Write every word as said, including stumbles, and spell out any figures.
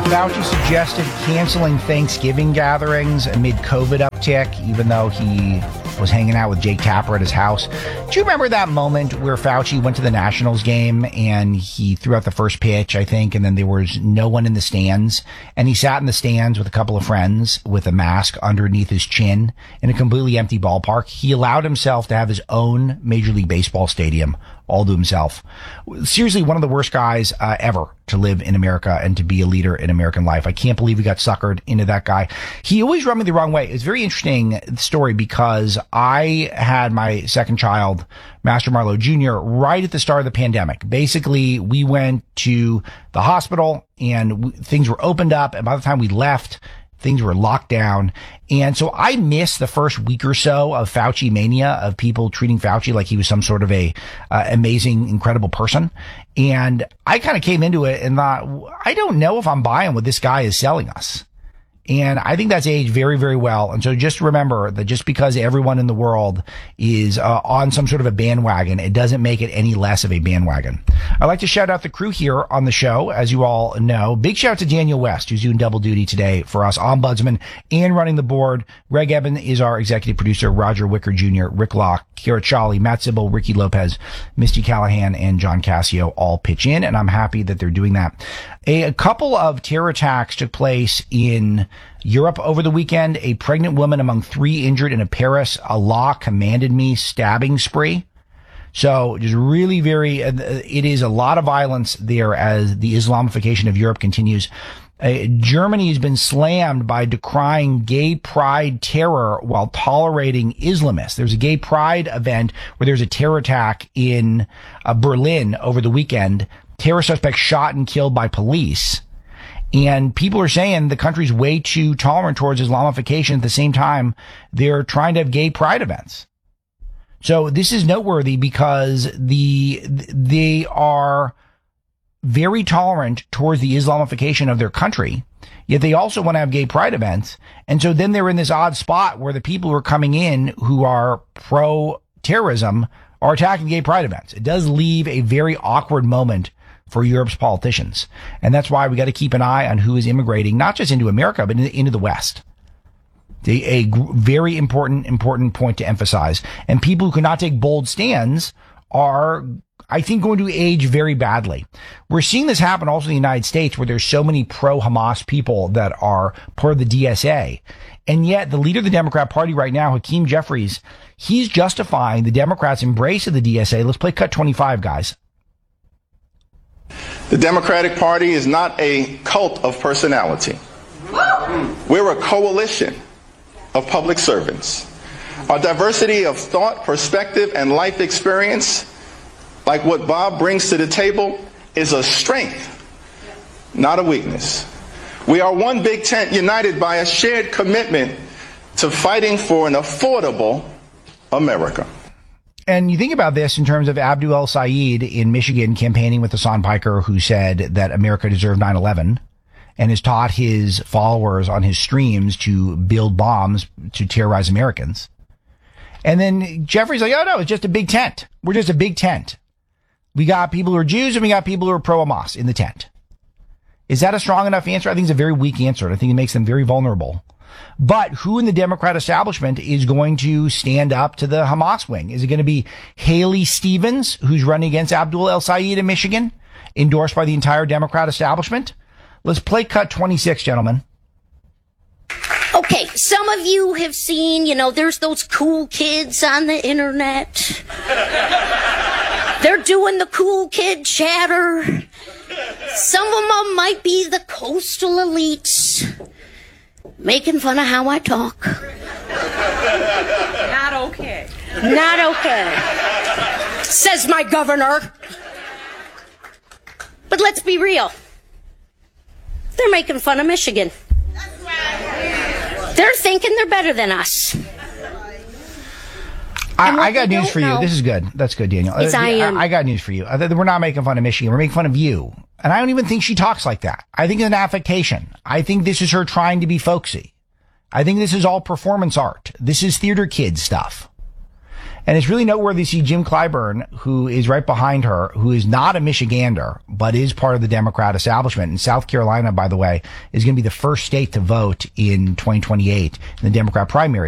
Fauci suggested canceling Thanksgiving gatherings amid COVID uptick, even though he was hanging out with Jake Tapper at his house. Do you remember that moment where Fauci went to the Nationals game and he threw out the first pitch, I think, and then there was no one in the stands, and he sat in the stands with a couple of friends with a mask underneath his chin in a completely empty ballpark? He allowed himself to have his own Major League Baseball stadium all to himself. Seriously, one of the worst guys uh, ever to live in America and to be a leader in American life. I can't believe we got suckered into that guy. He always rubbed me the wrong way. It's a very interesting story because I had my second child, Master Marlowe Junior, right at the start of the pandemic. Basically, we went to the hospital and w- things were opened up, and by the time we left, things were locked down. And so I missed the first week or so of Fauci mania, of people treating Fauci like he was some sort of a uh, amazing, incredible person. And I kind of came into it and thought, I don't know if I'm buying what this guy is selling us. And I think that's aged very, very well. And so just remember that just because everyone in the world is uh, on some sort of a bandwagon, it doesn't make it any less of a bandwagon. I'd like to shout out the crew here on the show, as you all know. Big shout out to Daniel West, who's doing double duty today for us, ombudsman and running the board. Greg Eben is our executive producer. Roger Wicker Junior, Rick Locke, Kira Chali, Matt Sybil, Ricky Lopez, Misty Callahan, and John Cassio all pitch in, and I'm happy that they're doing that. A, a couple of terror attacks took place in Europe over the weekend. A pregnant woman among three injured in a Paris Allah commanded me stabbing spree. So just really very, uh, it is a lot of violence there as the Islamification of Europe continues. Uh, Germany has been slammed by decrying gay pride terror while tolerating Islamists. There's a gay pride event where there's a terror attack in uh, Berlin over the weekend. Terror suspects shot and killed by police. And people are saying the country's way too tolerant towards Islamification. At the same time, they're trying to have gay pride events. So this is noteworthy because the they are very tolerant towards the Islamification of their country, yet they also want to have gay pride events. And so then they're in this odd spot where the people who are coming in who are pro-terrorism are attacking gay pride events. It does leave a very awkward moment for Europe's politicians. And that's why we got to keep an eye on who is immigrating, not just into America, but into the West. A, a very important, important point to emphasize. And people who cannot take bold stands are, I think, going to age very badly. We're seeing this happen also in the United States, where there's so many pro-Hamas people that are part of the D S A. And yet the leader of the Democrat Party right now, Hakeem Jeffries, he's justifying the Democrats' embrace of the D S A. Let's play cut twenty-five, guys. The Democratic Party is not a cult of personality. We're a coalition of public servants. Our diversity of thought, perspective, and life experience, like what Bob brings to the table, is a strength, not a weakness. We are one big tent united by a shared commitment to fighting for an affordable America. And you think about this in terms of Abdul El-Sayed in Michigan campaigning with Hassan Piker, who said that America deserved nine eleven and has taught his followers on his streams to build bombs to terrorize Americans. And then Jeffrey's like, oh, no, it's just a big tent. We're just a big tent. We got people who are Jews and we got people who are pro-Hamas in the tent. Is that a strong enough answer? I think it's a very weak answer. I think it makes them very vulnerable. But who in the Democrat establishment is going to stand up to the Hamas wing? Is it going to be Haley Stevens, who's running against Abdul El-Sayed in Michigan, endorsed by the entire Democrat establishment? Let's play cut twenty-six, gentlemen. Okay, some of you have seen, you know, there's those cool kids on the internet. They're doing the cool kid chatter. Some of them might be the coastal elites, making fun of how I talk. Not okay. Not okay, says my governor. But let's be real. They're making fun of Michigan. They're thinking they're better than us. I, I got news for you. Know, this is good. That's good, Daniel. It's uh, I, am. I, I got news for you. Uh, we're not making fun of Michigan. We're making fun of you. And I don't even think she talks like that. I think it's an affectation. I think this is her trying to be folksy. I think this is all performance art. This is theater kid stuff. And it's really noteworthy to see Jim Clyburn, who is right behind her, who is not a Michigander, but is part of the Democrat establishment. And South Carolina, by the way, is going to be the first state to vote in twenty twenty-eight in the Democrat primary.